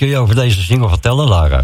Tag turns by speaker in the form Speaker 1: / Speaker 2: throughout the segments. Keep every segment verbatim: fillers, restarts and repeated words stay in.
Speaker 1: kun je over deze single vertellen, Lara?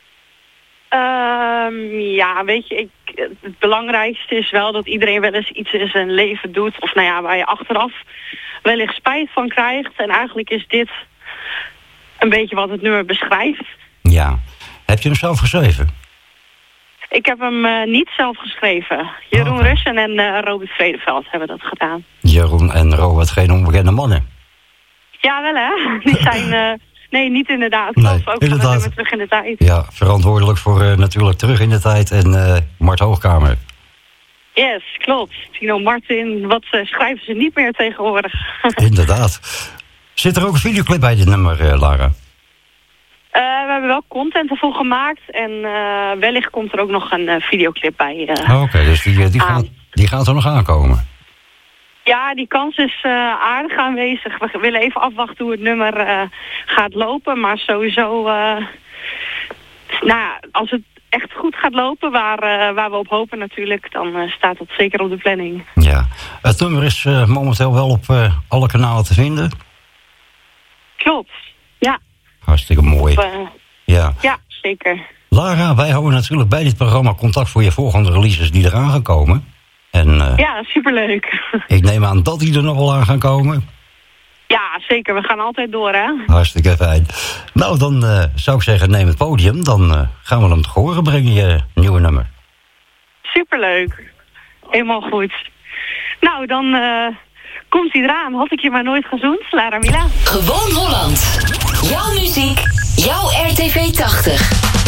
Speaker 2: Um, ja, weet je, ik, het belangrijkste is wel dat iedereen wel eens iets in zijn leven doet. Of nou ja, waar je achteraf wellicht spijt van krijgt. En eigenlijk is dit een beetje wat het nummer beschrijft.
Speaker 1: Ja. Heb je hem zelf geschreven?
Speaker 2: Ik heb hem uh, niet zelf geschreven. Jeroen
Speaker 1: Okay.
Speaker 2: Russen en uh, Robert Vredeveld hebben dat gedaan.
Speaker 1: Jeroen en Robert, geen onbekende mannen.
Speaker 2: Ja, wel hè. Die zijn... Uh, nee, niet inderdaad.
Speaker 1: Nee,
Speaker 2: Klopt, ook
Speaker 1: inderdaad.
Speaker 2: van terug in de tijd.
Speaker 1: Ja, verantwoordelijk voor uh, natuurlijk Terug in de Tijd en uh, Mart Hoogkamer.
Speaker 2: Yes, klopt. Tino Martin, wat uh, schrijven ze niet meer tegenwoordig.
Speaker 1: Inderdaad. Zit er ook een videoclip bij dit nummer, uh, Lara?
Speaker 2: Uh, we hebben wel content ervoor gemaakt. En uh, wellicht komt er ook nog een uh, videoclip bij. Uh,
Speaker 1: Oké, okay, dus die, die, gaat, die gaat er nog aankomen.
Speaker 2: Ja, die kans is uh, aardig aanwezig. We willen even afwachten hoe het nummer uh, gaat lopen. Maar sowieso, uh, nou ja, als het echt goed gaat lopen, waar, uh, waar we op hopen natuurlijk, dan uh, staat dat zeker op de planning.
Speaker 1: Ja, het nummer is uh, momenteel wel op uh, alle kanalen te vinden.
Speaker 2: Klopt, ja.
Speaker 1: Hartstikke mooi.
Speaker 2: Op, uh,
Speaker 1: ja.
Speaker 2: ja, zeker.
Speaker 1: Lara, wij houden natuurlijk bij dit programma contact voor je volgende releases die eraan gaan komen. En, uh,
Speaker 2: ja, superleuk.
Speaker 1: Ik neem aan dat die er nog wel aan gaan komen.
Speaker 2: Ja, zeker. We gaan altijd door, hè?
Speaker 1: Hartstikke fijn. Nou, dan uh, zou ik zeggen, neem het podium. Dan uh, gaan we hem te horen brengen, je nieuwe nummer.
Speaker 2: Superleuk. Helemaal goed. Nou, dan uh, komt hij eraan. Had ik je maar nooit gezoend, Lara Mila.
Speaker 3: Gewoon Holland. Jouw muziek, jouw R T V tachtig.